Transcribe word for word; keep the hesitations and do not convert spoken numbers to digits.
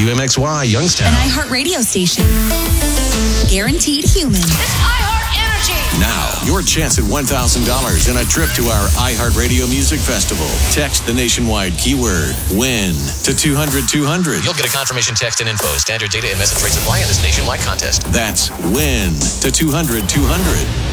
W M X Y, Youngstown. An iHeart radio station. Guaranteed human. It's iHeart Energy. Now, your chance at one thousand dollars and a trip to our iHeartRadio Music Festival. Text the nationwide keyword WIN to two hundred two hundred. You'll get a confirmation text and info. Standard data and message rates apply in this nationwide contest. That's WIN to two hundred two hundred.